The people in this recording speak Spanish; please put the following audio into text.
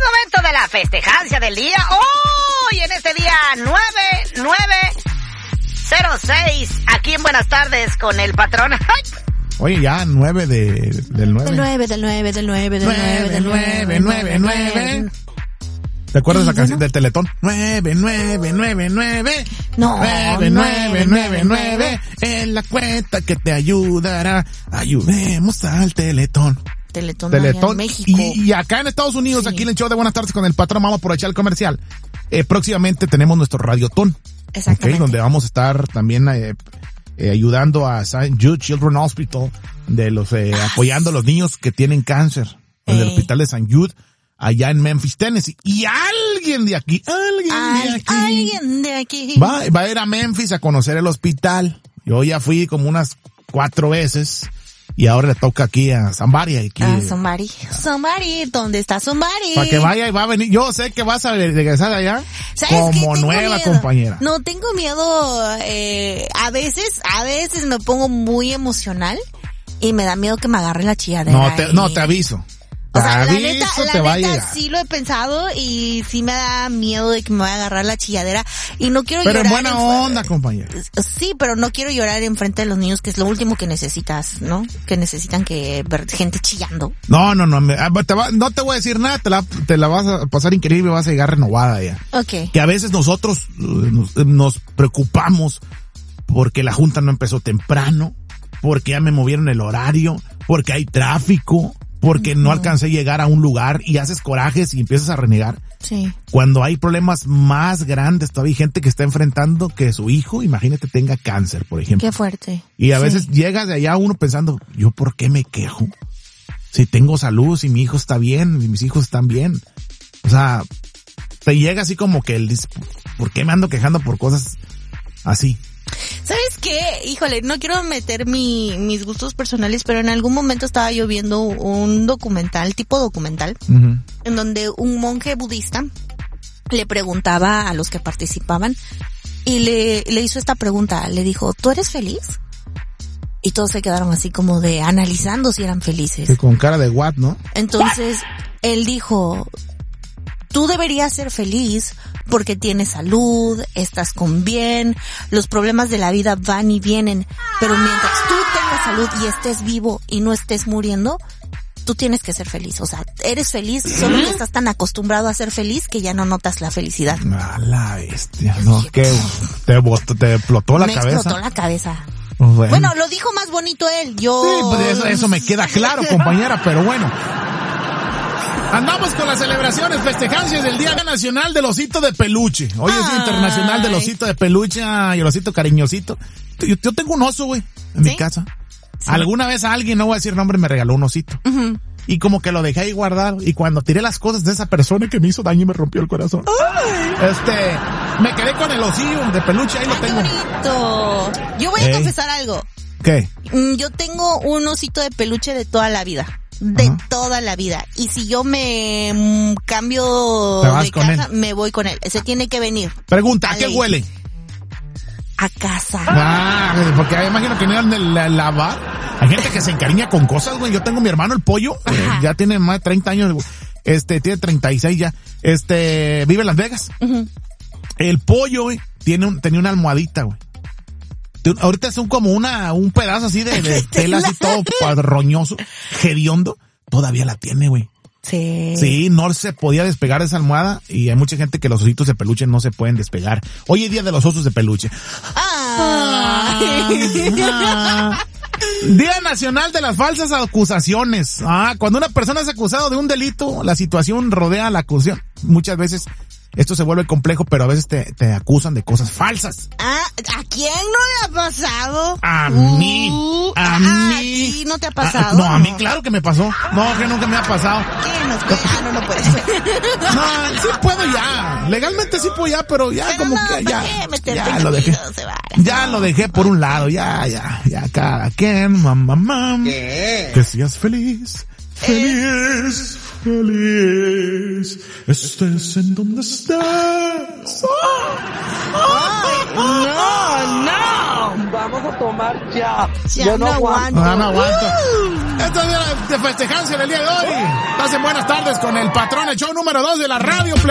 momento de la festejancia del día. Hoy, en este día 9906, aquí en Buenas Tardes con el patrón. Oye, ya 9 del 9. Del 9. ¿Te acuerdas la canción del Teletón? 9999. No. 9999. En la cuenta que te ayudará. Ayudemos al Teletón. Teletón en México. Y acá en Estados Unidos, sí. Aquí en el show de Buenas Tardes con el patrón, vamos a aprovechar el comercial. Próximamente tenemos nuestro Radiotón. Exactamente. Okay, donde vamos a estar también ayudando a St. Jude Children's Hospital, apoyando a los niños que tienen cáncer. En el hospital de St. Jude, allá en Memphis, Tennessee. Y alguien de aquí va a ir a Memphis a conocer el hospital. Yo ya fui como unas 4 veces. Y ahora le toca aquí a Somebody. Somebody, ¿dónde está Somebody? Para que vaya y va a venir. Yo sé que vas a regresar de allá como nueva compañera. No, tengo miedo. A veces me pongo muy emocional y me da miedo que me agarre la chilladera. No, te aviso. O sea, la neta sí lo he pensado y sí me da miedo de que me vaya a agarrar la chilladera y no quiero llorar. Pero en buena onda, compañera. Sí, pero no quiero llorar enfrente de los niños, que es lo último que necesitas, ¿no? Que necesitan ver gente chillando. No te voy a decir nada, te la vas a pasar increíble, vas a llegar renovada ya. Okay. Que a veces nosotros nos preocupamos porque la junta no empezó temprano, porque ya me movieron el horario, porque hay tráfico, porque no alcancé a llegar a un lugar y haces corajes y empiezas a renegar. Sí. Cuando hay problemas más grandes, todavía hay gente que está enfrentando que su hijo, imagínate, tenga cáncer, por ejemplo. Qué fuerte. Y a veces llegas de allá uno pensando, ¿yo por qué me quejo? Si tengo salud, si mi hijo está bien, si mis hijos están bien. O sea, te llega así como que ¿por qué me ando quejando por cosas así? ¿Sabes qué? Híjole, no quiero meter mis gustos personales, pero en algún momento estaba yo viendo un tipo documental, en donde un monje budista le preguntaba a los que participaban y le hizo esta pregunta, le dijo, ¿tú eres feliz? Y todos se quedaron así como de analizando si eran felices. Sí, con cara de what, ¿no? Entonces, él dijo, tú deberías ser feliz porque tienes salud, estás con bien, los problemas de la vida van y vienen, pero mientras tú tengas salud y estés vivo y no estés muriendo, tú tienes que ser feliz. O sea, eres feliz, solo que estás tan acostumbrado a ser feliz que ya no notas la felicidad. A la bestia, no, que te explotó la cabeza. Me explotó la cabeza. Bueno, lo dijo más bonito él. Sí, pues eso me queda claro, compañera, pero bueno. Andamos con las celebraciones, festejancias del Día Nacional del Osito de Peluche. Hoy es Día Internacional del Osito de Peluche y el osito cariñosito. Yo tengo un oso, güey, en mi casa. Sí. Alguna vez a alguien, no voy a decir nombre, me regaló un osito. Y como que lo dejé ahí guardado. Y cuando tiré las cosas de esa persona que me hizo daño y me rompió el corazón. Me quedé con el osillo de peluche, ahí lo tengo. ¡Qué bonito! Yo voy a confesar algo. ¿Qué? Yo tengo un osito de peluche de toda la vida. Toda la vida. Y si yo me cambio de casa, me voy con él. Se tiene que venir. Pregunta, ¿a qué huele? A casa. Porque imagino que no iban a lavar. Hay gente que se encariña con cosas, güey. Yo tengo mi hermano, el pollo. Ya tiene más de 30 años. Tiene 36 ya. Vive en Las Vegas. El pollo, güey, tenía una almohadita, güey. Ahorita es como un pedazo así de tela así todo roñoso, hediondo. Todavía la tiene, güey. Sí. Sí, no se podía despegar de esa almohada y hay mucha gente que los ositos de peluche no se pueden despegar. Hoy es día de los osos de peluche. Día Nacional de las Falsas Acusaciones. Cuando una persona es acusada de un delito, la situación rodea la acusación. Muchas veces esto se vuelve complejo, pero a veces te acusan de cosas falsas. ¿A quién no le ha pasado? A mí. ¿A ti no te ha pasado? No, a mí claro que me pasó. No, que nunca me ha pasado. No puede ser. No, sí puedo ya. Legalmente sí puedo ya, pero ya como que ya lo dejé. Ya lo dejé por un lado, ya, cada quien, mamá. Que seas feliz. Feliz, estés en donde estés. No. Vamos a tomar ya. Yo no aguanto. No aguanto. Este es de festejarse del día de hoy. Pasen buenas tardes con el patrón, el show número 2 de la radio.